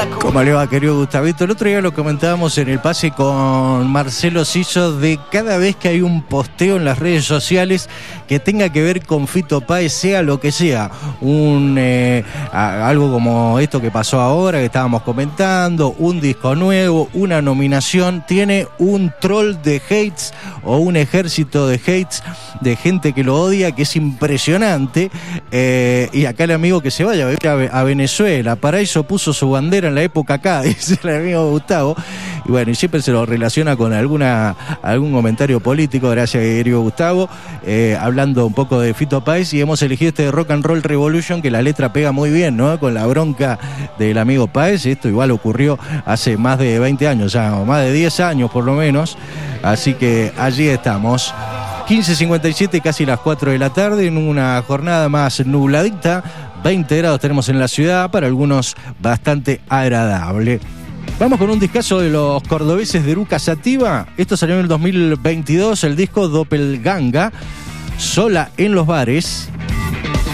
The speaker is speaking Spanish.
¿Cómo le va, querido Gustavito? El otro día lo comentábamos en el pase con Marcelo Ciso de cada vez que hay un posteo en las redes sociales que tenga que ver con Fito Páez, sea lo que sea, algo como esto que pasó ahora, que estábamos comentando, un disco nuevo, una nominación, tiene un troll de hates o un ejército de hates de gente que lo odia, que es impresionante. Y acá el amigo que se vaya a vivir a Venezuela, para eso puso su bandera en la época acá, dice el amigo Gustavo. Y bueno, y siempre se lo relaciona con algún comentario político, gracias querido Gustavo, hablando un poco de Fito Páez, y hemos elegido este de Rock and Roll Revolution, que la letra pega muy bien, ¿no? Con la bronca del amigo Páez. Esto igual ocurrió hace más de 20 años ya, o más de 10 años por lo menos, así que allí estamos. 15:57, casi las 4 de la tarde, en una jornada más nubladita. 20 grados tenemos en la ciudad, para algunos bastante agradable. Vamos con un discazo de los cordobeses de Eruca Sativa. Esto salió en el 2022, el disco Doppelganga, Sola en los bares.